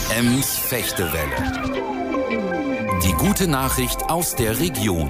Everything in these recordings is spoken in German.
Ems Fechtewelle. Die gute Nachricht aus der Region.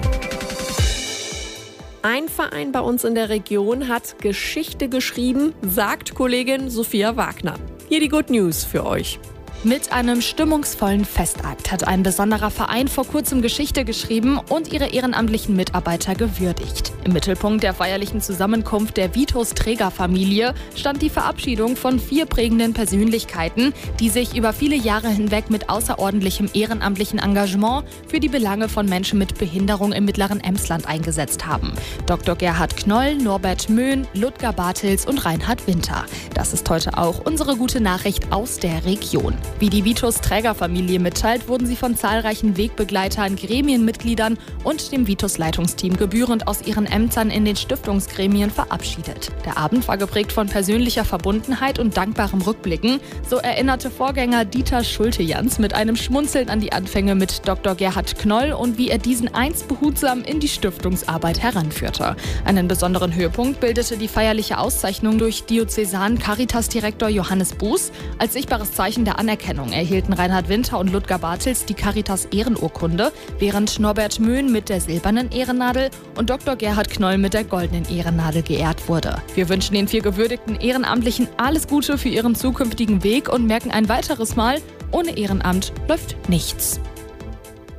Ein Verein bei uns in der Region hat Geschichte geschrieben, sagt Kollegin Sophia Wagner. Hier die Good News für euch. Mit einem stimmungsvollen Festakt hat ein besonderer Verein vor kurzem Geschichte geschrieben und ihre ehrenamtlichen Mitarbeiter gewürdigt. Im Mittelpunkt der feierlichen Zusammenkunft der Vitus-Träger-Familie stand die Verabschiedung von 4 prägenden Persönlichkeiten, die sich über viele Jahre hinweg mit außerordentlichem ehrenamtlichen Engagement für die Belange von Menschen mit Behinderung im mittleren Emsland eingesetzt haben. Dr. Gerhard Knoll, Norbert Möhn, Ludger Bartels und Reinhard Winter. Das ist heute auch unsere gute Nachricht aus der Region. Wie die Vitus-Träger-Familie mitteilt, wurden sie von zahlreichen Wegbegleitern, Gremienmitgliedern und dem Vitus-Leitungsteam gebührend aus ihren Ämtern in den Stiftungsgremien verabschiedet. Der Abend war geprägt von persönlicher Verbundenheit und dankbarem Rückblicken. So erinnerte Vorgänger Dieter Schulte-Jans mit einem Schmunzeln an die Anfänge mit Dr. Gerhard Knoll und wie er diesen einst behutsam in die Stiftungsarbeit heranführte. Einen besonderen Höhepunkt bildete die feierliche Auszeichnung durch Diözesan-Caritas-Direktor Johannes Buß. Als sichtbares Zeichen der Anerkennung erhielten Reinhard Winter und Ludger Bartels die Caritas-Ehrenurkunde, während Norbert Möhn mit der silbernen Ehrennadel und Dr. Gerhard Knoll mit der goldenen Ehrennadel geehrt wurde. Wir wünschen den 4 gewürdigten Ehrenamtlichen alles Gute für ihren zukünftigen Weg und merken ein weiteres Mal, ohne Ehrenamt läuft nichts.